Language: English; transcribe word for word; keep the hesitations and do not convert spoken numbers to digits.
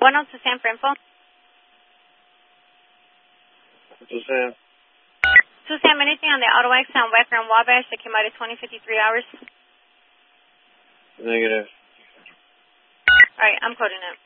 Bueno, to Sam for info. To Sam. To Sam, anything on the auto accident on Wecker and Wabash that came out at twenty fifty-three hours? Negative. All right, I'm coding it.